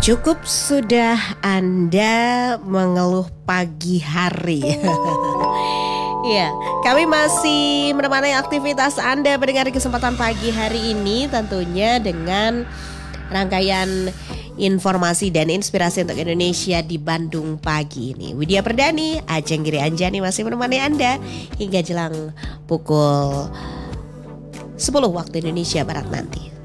Cukup sudah Anda mengeluh pagi hari. Ya, kami masih menemani aktivitas Anda mendengar kesempatan pagi hari ini, tentunya dengan rangkaian informasi dan inspirasi untuk Indonesia di Bandung pagi ini. Widya Perdani, Ajeng Giri Anjani masih menemani Anda hingga jelang pukul 10 waktu Indonesia Barat nanti.